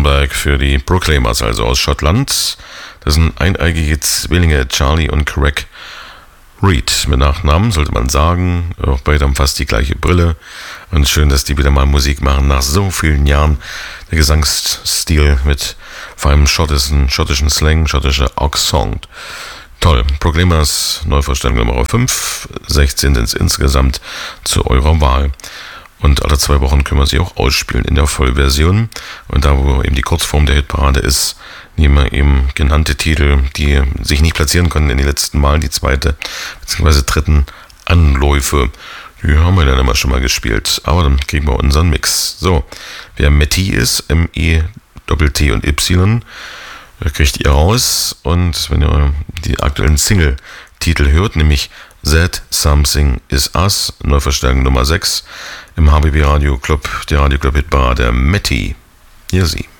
Comeback für die Proclaimers, also aus Schottland. Das sind eineigige Zwillinge Charlie und Craig Reed. Mit Nachnamen sollte man sagen. Auch beide haben fast die gleiche Brille. Und schön, dass die wieder mal Musik machen nach so vielen Jahren. Der Gesangsstil mit vor allem schottischen Slang, schottischer Ox-Song. Toll. Proclaimers, Neuvorstellung Nummer 5. 16 sind es insgesamt zu eurer Wahl. Und alle 2 Wochen können wir sie auch ausspielen in der Vollversion. Und da, wo eben die Kurzform der Hitparade ist, nehmen wir eben genannte Titel, die sich nicht platzieren konnten in den letzten Malen, die zweite bzw. dritten Anläufe. Die haben wir dann immer schon mal gespielt. Aber dann kriegen wir unseren Mix. So, wer Metty ist, M-E-T-T und Y, kriegt ihr raus. Und wenn ihr die aktuellen Single-Titel hört, nämlich That Something Is Us, Neuverstärkung Nummer 6 im HBB Radio Club, der Radio Club Hitparade Metty. Hier sie.